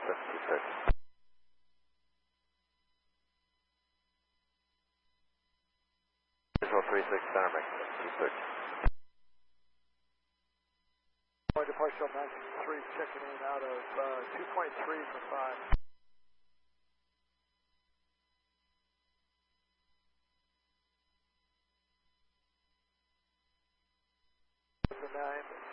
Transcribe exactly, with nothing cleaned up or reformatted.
maximum two thirty. Visual three six center maximum two thirty. Departure nine three checking in out of uh, two point three for five. nine